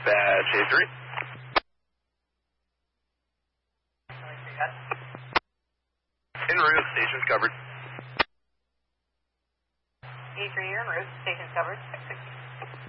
Dispatch A3. En route, station's covered. A3, you're en route, station's covered.